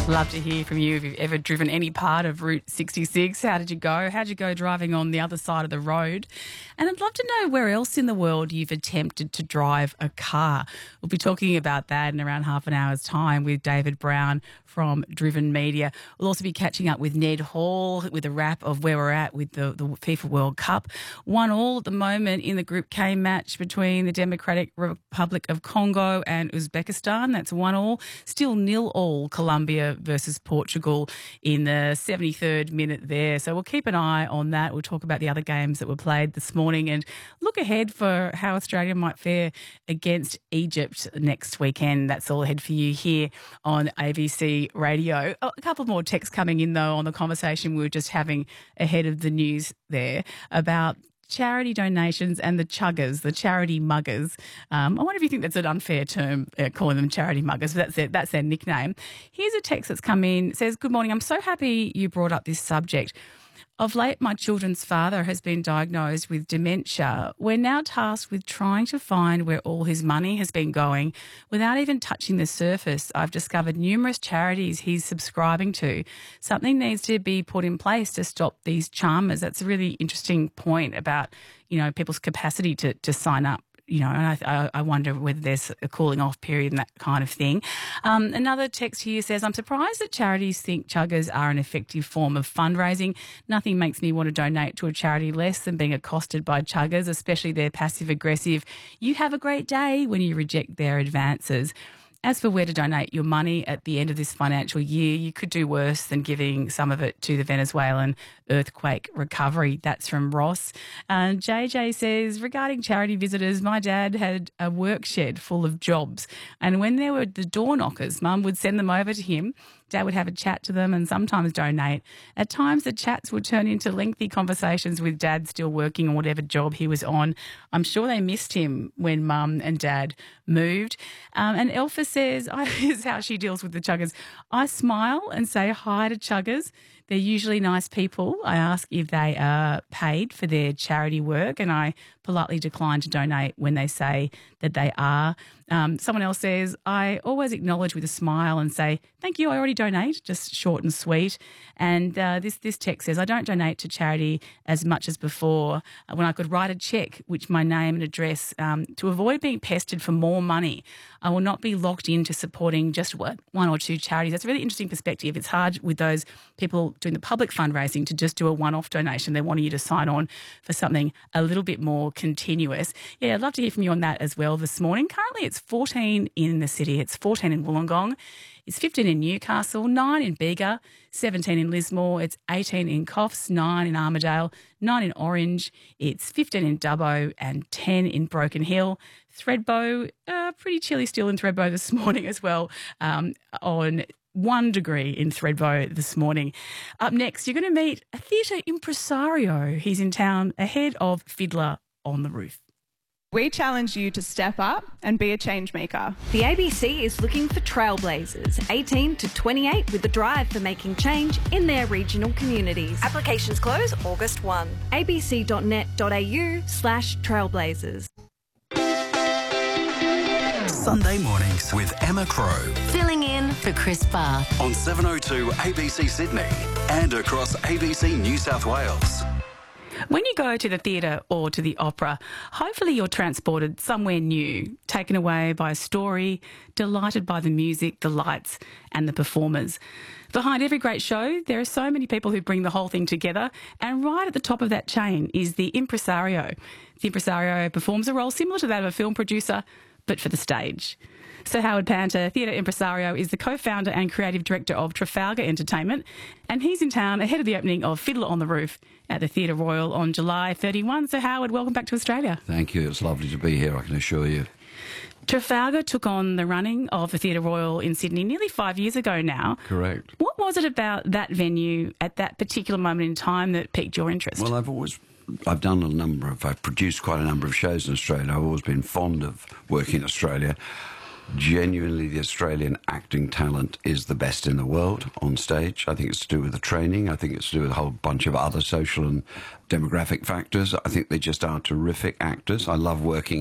Love to hear from you if you've ever driven any part of Route 66. How did you go? How'd you go driving on the other side of the road? And I'd love to know where else in the world you've attempted to drive a car. We'll be talking about that in around half an hour's time with David Brown from Driven Media. We'll also be catching up with Ned Hall with a wrap of where we're at with the FIFA World Cup. 1-1 at the moment in the Group K match between the Democratic Republic of Congo and Uzbekistan. That's 1-1. Still 0-0 Colombia versus Portugal in the 73rd minute there. So we'll keep an eye on that. We'll talk about the other games that were played this morning and look ahead for how Australia might fare against Egypt next weekend. That's all ahead for you here on ABC Radio. A couple more texts coming in, though, on the conversation we were just having ahead of the news there about charity donations and the chuggers, the charity muggers. I wonder if you think that's an unfair term, calling them charity muggers, but that's their nickname. Here's a text that's come in. It says, "Good morning. I'm so happy you brought up this subject. Of late, my children's father has been diagnosed with dementia. We're now tasked with trying to find where all his money has been going. Without even touching the surface, I've discovered numerous charities he's subscribing to. Something needs to be put in place to stop these charmers." That's a really interesting point about, people's capacity to sign up. And I wonder whether there's a cooling off period and that kind of thing. Another text here says, "I'm surprised that charities think chuggers are an effective form of fundraising. Nothing makes me want to donate to a charity less than being accosted by chuggers, especially their passive-aggressive, 'You have a great day,' when you reject their advances. As for where to donate your money at the end of this financial year, you could do worse than giving some of it to the Venezuelan earthquake recovery." That's from Ross. JJ says, "Regarding charity visitors, my dad had a work shed full of jobs. And when there were the door knockers, Mum would send them over to him. Dad would have a chat to them and sometimes donate. At times, the chats would turn into lengthy conversations with Dad still working on whatever job he was on. I'm sure they missed him when Mum and Dad moved." And Elfa says, "Here's how she deals with the chuggers. I smile and say hi to chuggers. They're usually nice people. I ask if they are paid for their charity work and I politely decline to donate when they say that they are." Someone else says, "I always acknowledge with a smile and say, 'Thank you, I already donate,' just short and sweet." And this text says, "I don't donate to charity as much as before when I could write a cheque, which my name and address, to avoid being pestered for more money. I will not be locked into supporting just one or two charities." That's a really interesting perspective. It's hard with those people doing the public fundraising to just do a one-off donation. They want you to sign on for something a little bit more continuous. Yeah, I'd love to hear from you on that as well this morning. Currently, it's 14 in the city. It's 14 in Wollongong. It's 15 in Newcastle, 9 in Bega, 17 in Lismore. It's 18 in Coffs, 9 in Armidale, 9 in Orange. It's 15 in Dubbo and 10 in Broken Hill. Thredbo, pretty chilly still in Thredbo this morning as well, on 1 degree in Thredbo this morning. Up next, you're going to meet a theatre impresario. He's in town ahead of Fiddler on the Roof. We challenge you to step up and be a change maker. The ABC is looking for trailblazers, 18 to 28, with the drive for making change in their regional communities. Applications close August 1. abc.net.au/trailblazers. Sunday mornings with Emma Crow Filling in for Chris Barth. on 702 ABC Sydney and across ABC New South Wales. When you go to the theatre or to the opera, hopefully you're transported somewhere new, taken away by a story, delighted by the music, the lights and the performers. Behind every great show, there are so many people who bring the whole thing together, and right at the top of that chain is the impresario. The impresario performs a role similar to that of a film producer, but for the stage. Sir Howard Panter, theatre impresario, is the co-founder and creative director of Trafalgar Entertainment, and he's in town ahead of the opening of Fiddler on the Roof at the Theatre Royal on July 31. So Howard, welcome back to Australia. Thank you. It's lovely to be here, I can assure you. Trafalgar took on the running of the Theatre Royal in Sydney nearly 5 years ago now. Correct. What was it about that venue at that particular moment in time that piqued your interest? Well, I've produced quite a number of shows in Australia. I've always been fond of working in Australia. Genuinely, the Australian acting talent is the best in the world on stage. I think it's to do with the training. I think it's to do with a whole bunch of other social and demographic factors. I think they just are terrific actors. I love working